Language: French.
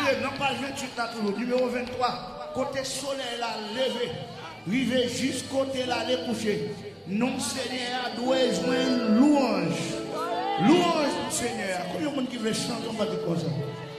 dans page 28 là toujours, numéro 23, côté soleil là levé, rivé jusqu'à côté là les coucher. Non Seigneur a doit joindre louange. Louange Seigneur. Combien de monde qui veut chanter comme ça?